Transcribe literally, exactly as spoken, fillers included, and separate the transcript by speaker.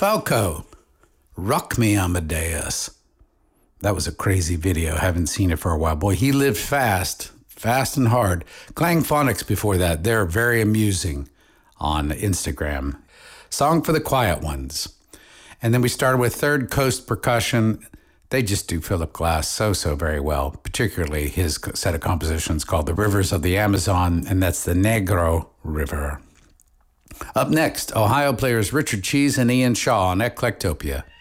Speaker 1: Falco, Rock Me Amadeus. That was a crazy video. Haven't seen it for a while. Boy, he lived fast, fast and hard. Clang Phonics before that. They're very amusing on Instagram. Song for the Quiet Ones. And then we started with Third Coast Percussion. They just do Philip Glass so, so very well, particularly his set of compositions called The Rivers of the Amazon, and that's the Negro River. Up next, Ohio players Richard Cheese and Ian Shaw on Eclectopia.